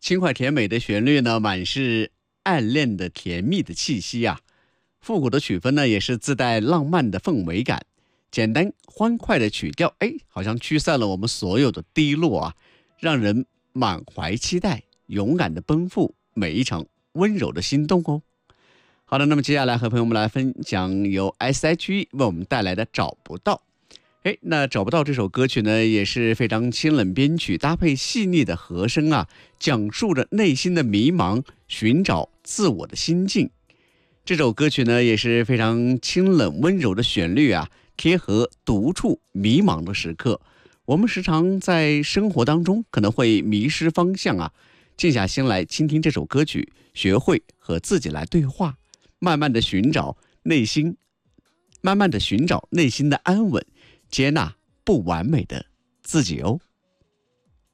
轻快甜美的旋律呢，满是暗恋的甜蜜的气息啊。复古的曲风呢，也是自带浪漫的氛围感。简单欢快的曲调，好像驱散了我们所有的低落啊，让人满怀期待，勇敢的奔赴每一场温柔的心动哦。好的，那么接下来和朋友们来分享由 S.H.E 为我们带来的《找不到》。那找不到这首歌曲呢，也是非常清冷编曲，搭配细腻的和声啊，讲述着内心的迷茫，寻找自我的心境。这首歌曲呢，也是非常清冷温柔的旋律啊，贴合独处迷茫的时刻。我们时常在生活当中可能会迷失方向啊，静下心来倾听这首歌曲，学会和自己来对话，慢慢的寻找内心的安稳，接纳不完美的自己哦。